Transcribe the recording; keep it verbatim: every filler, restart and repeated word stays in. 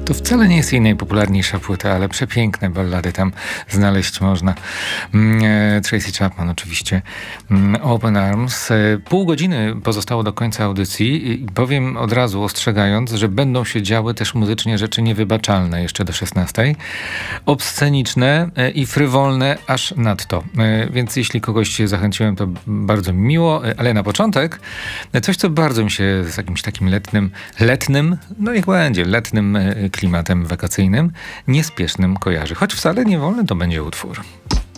To wcale nie jest jej najpopularniejsza płyta, ale przepiękne ballady tam znaleźć można. Mm, Tracy Chapman oczywiście. Mm, Open Arms. E, Pół godziny pozostało do końca audycji i powiem od razu, ostrzegając, że będą się działy też muzycznie rzeczy niewybaczalne jeszcze do szesnastej. Obsceniczne e, i frywolne aż nadto. E, Więc jeśli kogoś zachęciłem, to bardzo mi miło, e, ale na początek e, coś, co bardzo mi się z jakimś takim letnym, letnym, no niech będzie, letnym e, klimatem wakacyjnym, niespiesznym kojarzy. Choć wcale nie wolny to będzie utwór.